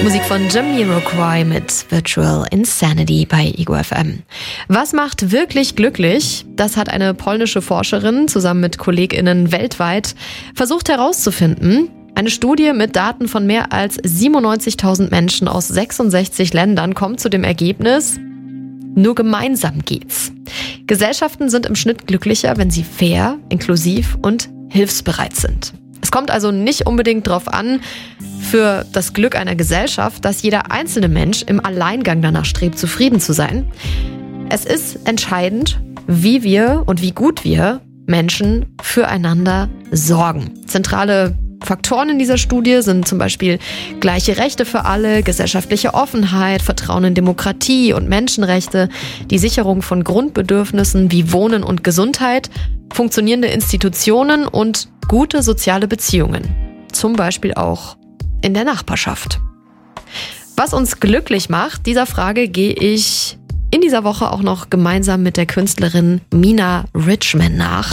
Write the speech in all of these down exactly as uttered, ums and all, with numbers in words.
Musik von Jamiroquai mit Virtual Insanity bei Ego F M. Was macht wirklich glücklich? Das hat eine polnische Forscherin zusammen mit KollegInnen weltweit versucht herauszufinden. Eine Studie mit Daten von mehr als siebenundneunzigtausend Menschen aus sechsundsechzig Ländern kommt zu dem Ergebnis: Nur gemeinsam geht's. Gesellschaften sind im Schnitt glücklicher, wenn sie fair, inklusiv und hilfsbereit sind. Es kommt also nicht unbedingt darauf an, für das Glück einer Gesellschaft, dass jeder einzelne Mensch im Alleingang danach strebt, zufrieden zu sein. Es ist entscheidend, wie wir und wie gut wir Menschen füreinander sorgen. Zentrale Faktoren in dieser Studie sind zum Beispiel gleiche Rechte für alle, gesellschaftliche Offenheit, Vertrauen in Demokratie und Menschenrechte, die Sicherung von Grundbedürfnissen wie Wohnen und Gesundheit, funktionierende Institutionen und gute soziale Beziehungen. Zum Beispiel auch in der Nachbarschaft. Was uns glücklich macht, dieser Frage gehe ich in dieser Woche auch noch gemeinsam mit der Künstlerin Mina Richman nach.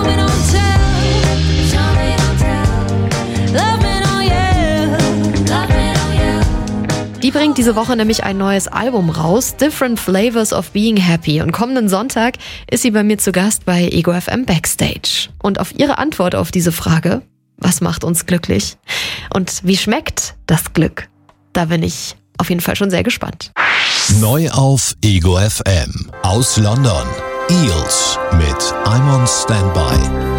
Die bringt diese Woche nämlich ein neues Album raus, Different Flavors of Being Happy. Und kommenden Sonntag ist sie bei mir zu Gast bei Ego F M Backstage. Und auf ihre Antwort auf diese Frage, was macht uns glücklich und wie schmeckt das Glück, da bin ich auf jeden Fall schon sehr gespannt. Neu auf Ego F M aus London. Eels mit I'm on Standby.